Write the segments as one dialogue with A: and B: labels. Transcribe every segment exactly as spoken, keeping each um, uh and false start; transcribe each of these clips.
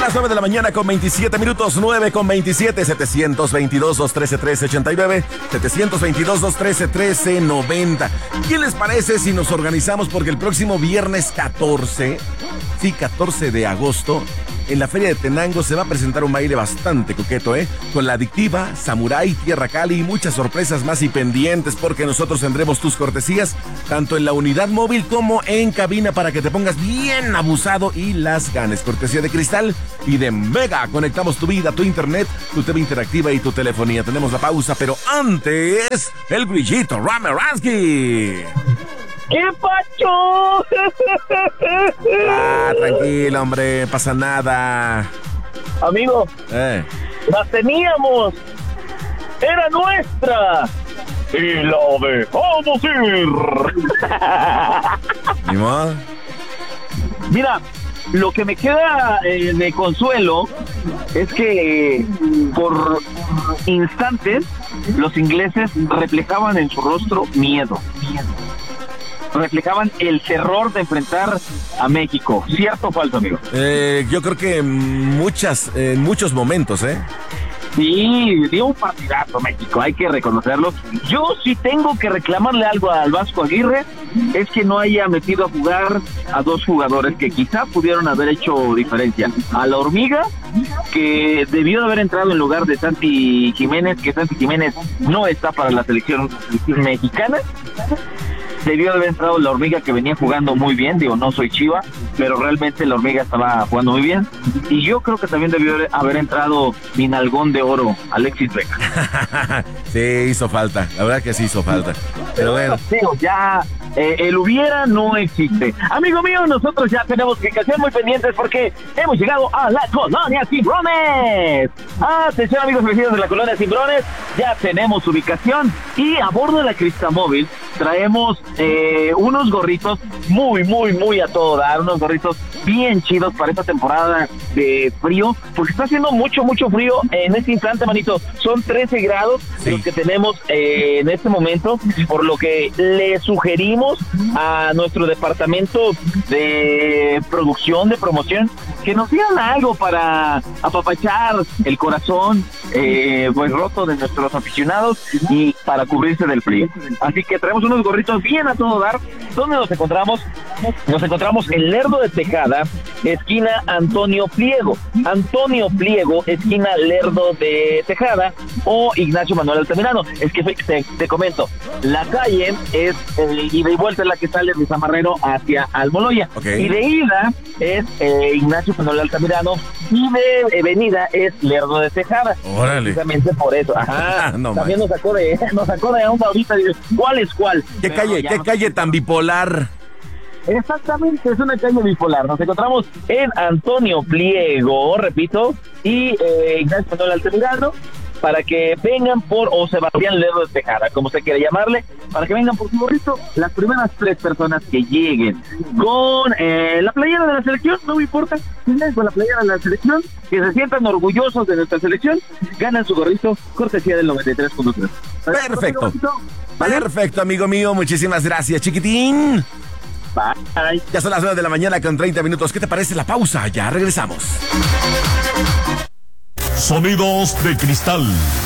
A: las nueve de la mañana con veintisiete minutos, nueve con veintisiete, setecientos veintidós, doscientos trece, trece ochenta y nueve, setecientos veintidós, doscientos trece, trece noventa. ¿Qué les parece si nos organizamos? Porque el próximo viernes catorce, sí, catorce de agosto, en la Feria de Tenango se va a presentar un baile bastante coqueto, ¿eh? Con La Adictiva, Samurai, Tierra Cali y muchas sorpresas más y pendientes, porque nosotros tendremos tus cortesías tanto en la unidad móvil como en cabina para que te pongas bien abusado y las ganes. Cortesía de Cristal y de Mega. Conectamos tu vida, tu internet, tu T V interactiva y tu telefonía. Tenemos la pausa, pero antes, el grillito Rameransky.
B: ¡Qué pacho!
A: Ah, tranquilo, hombre, pasa nada.
B: Amigo,
A: Eh.
B: la teníamos. Era nuestra. Y la dejamos ir.
A: Ni modo.
B: Mira, lo que me queda eh, de consuelo es que eh, por instantes los ingleses reflejaban en su rostro miedo. Miedo. Reflejaban el terror de enfrentar a México. ¿Cierto o falso, amigo?
A: Eh, yo creo que en muchas, en muchos momentos, ¿eh?
B: Sí, dio un partidazo México, hay que reconocerlo. Yo sí tengo que reclamarle algo al Vasco Aguirre, es que no haya metido a jugar a dos jugadores que quizá pudieron haber hecho diferencia. A la Hormiga, que debió de haber entrado en lugar de Santi Jiménez, que Santi Jiménez no está para la selección mexicana. Debió de haber entrado la Hormiga, que venía jugando muy bien. Digo, no soy Chiva, pero realmente la Hormiga estaba jugando muy bien. Y yo creo que también debió haber entrado mi nalgón de oro, Alexis Vega.
A: Sí, hizo falta, la verdad que sí hizo falta. Pero bueno.
B: Digo, ya eh, el hubiera no existe. Amigo mío, nosotros ya tenemos ubicación muy pendientes porque hemos llegado a la colonia Cimbrones. Atención, amigos vecinos de la colonia Cimbrones, ya tenemos ubicación y a bordo de la Cristamóvil traemos eh, unos gorritos muy, muy, muy a todo dar, unos gorritos bien chidos para esta temporada de frío, porque está haciendo mucho, mucho frío en este instante, manito. Son trece grados sí. los que tenemos eh, en este momento, por lo que le sugerimos a nuestro departamento de producción, de promoción, que nos digan algo para apapachar el corazón eh, pues roto de nuestros aficionados y para cubrirse del frío. Así que traemos unos gorritos bien a todo dar. ¿Dónde nos encontramos? Nos encontramos en Lerdo de Tejada, esquina Antonio Pliego. Antonio Pliego, esquina Lerdo de Tejada, o Ignacio Manuel Altamirano. Es que te, te comento, la calle es eh, ida y vuelta, es la que sale de Zamarrero hacia Almoloya. Okay. Y de ida es eh, Ignacio Manuel Altamirano, y de eh, venida es Lerdo de Tejada.
A: Órale.
B: Precisamente por eso. Ajá.
A: no,
B: También nos sacó de, nos sacó de onda ahorita. ¿Cuál es cuál?
A: ¿Qué Pero calle, qué no... calle tan bipolar?
B: Exactamente, es una calle bipolar. Nos encontramos en Antonio Pliego, repito, y eh, Ignacio Manuel Altamirano, para que vengan por, o Sebastián Lerdo de Tejada, como se quiere llamarle, para que vengan por su gorrito, las primeras tres personas que lleguen con eh, la playera de la selección, no me importa, con la playera de la selección, que se sientan orgullosos de nuestra selección, ganan su gorrito, cortesía del noventa y tres punto tres.
A: Perfecto, ¿vale? Perfecto, amigo mío, muchísimas gracias, chiquitín.
B: Bye.
A: Ya son las nueve de la mañana con treinta minutos. ¿Qué te parece la pausa? Ya regresamos.
C: Sonidos de cristal.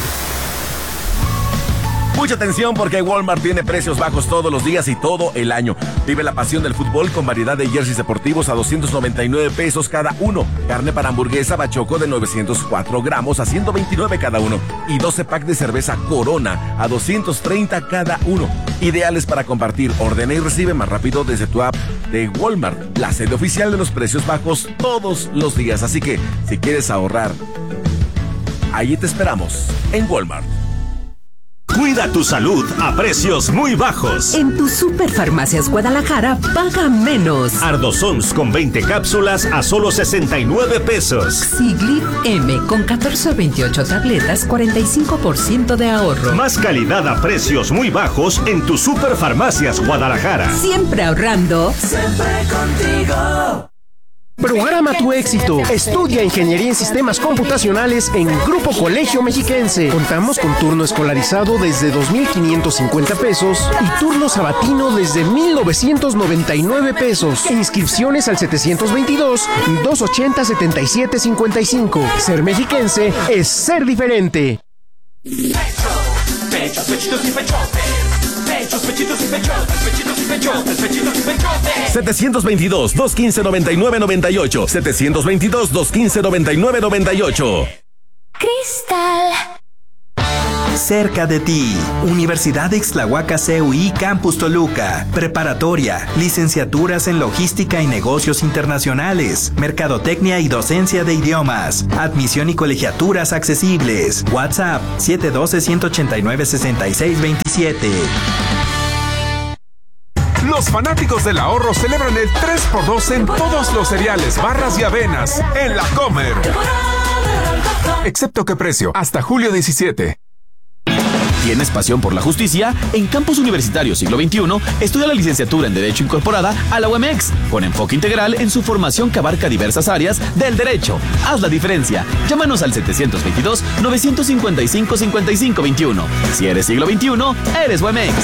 A: Mucha atención porque Walmart tiene precios bajos todos los días y todo el año. Vive la pasión del fútbol con variedad de jerseys deportivos a doscientos noventa y nueve pesos cada uno. Carne para hamburguesa Bachoco de novecientos cuatro gramos a ciento veintinueve cada uno. Y doce pack de cerveza Corona a doscientos treinta cada uno. Ideales para compartir. Ordena y recibe más rápido desde tu app de Walmart, la sede oficial de los precios bajos todos los días. Así que, si quieres ahorrar, ahí te esperamos en Walmart.
C: Cuida tu salud a precios muy bajos.
D: En tu Superfarmacias Guadalajara, paga menos.
C: Ardosons con veinte cápsulas a solo sesenta y nueve pesos.
D: Siglif M con catorce a veintiocho tabletas, cuarenta y cinco por ciento de ahorro.
C: Más calidad a precios muy bajos en tu Superfarmacias Guadalajara.
D: Siempre ahorrando.
E: Siempre contigo. Programa tu éxito. Estudia Ingeniería en Sistemas Computacionales en Grupo Colegio Mexiquense. Contamos con turno escolarizado desde dos mil quinientos cincuenta pesos y turno sabatino desde mil novecientos noventa y nueve pesos. Inscripciones al setecientos veintidós, doscientos ochenta, setenta y siete cincuenta y cinco. Ser mexiquense es ser diferente.
F: Pechos, pechitos y pechotes. Pechos, pechitos y pechotes. Pechitos y pechotes. Pechitos y pechotes.
A: setecientos veintidós, doscientos quince, noventa y nueve noventa y ocho. setecientos veintidós, doscientos quince, noventa y nueve noventa y ocho.
G: Cristal.
H: Cerca de ti, Universidad de Ixtlahuaca C U I Campus Toluca, preparatoria, licenciaturas en logística y negocios internacionales, mercadotecnia y docencia de idiomas, admisión y colegiaturas accesibles. WhatsApp siete uno dos, uno ocho nueve, seis seis dos siete.
I: Los fanáticos del ahorro celebran el tres por dos en todos los cereales, barras y avenas en La Comer. Excepto qué precio, hasta julio diecisiete.
J: ¿Tienes pasión por la justicia? En Campus Universitario Siglo veintiuno, estudia la licenciatura en Derecho incorporada a la U E M X, con enfoque integral en su formación que abarca diversas áreas del derecho. Haz la diferencia. Llámanos al setecientos veintidós, novecientos cincuenta y cinco, cincuenta y cinco veintiuno. Si eres Siglo veintiuno, eres U E M X.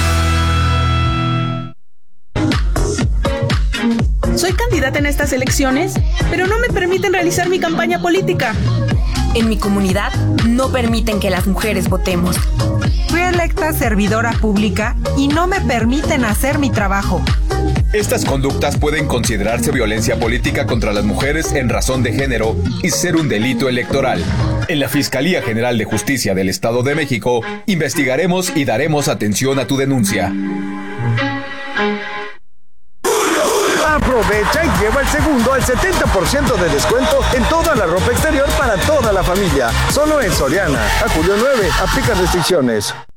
K: Soy candidata en estas elecciones, pero no me permiten realizar mi campaña política.
L: En mi comunidad no permiten que las mujeres votemos.
M: Fui electa servidora pública y no me permiten hacer mi trabajo.
N: Estas conductas pueden considerarse violencia política contra las mujeres en razón de género y ser un delito electoral. En la Fiscalía General de Justicia del Estado de México, investigaremos y daremos atención a tu denuncia.
O: Aprovecha y lleva el segundo al setenta por ciento de descuento en toda la ropa exterior para toda la familia. Solo en Soriana. A julio nueve, aplica restricciones.